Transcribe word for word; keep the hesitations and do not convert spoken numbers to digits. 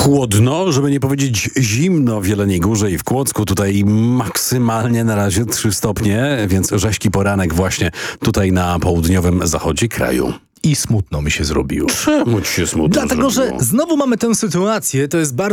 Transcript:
chłodno, żeby nie powiedzieć zimno w Jeleniej Górze i w Kłodzku. Tutaj maksymalnie na razie trzy stopnie, więc rześki poranek właśnie tutaj na południowym zachodzie kraju. I smutno mi się zrobiło. Czemu ci się smutno Dlatego, zrobiło? że znowu mamy tę sytuację, to jest bardzo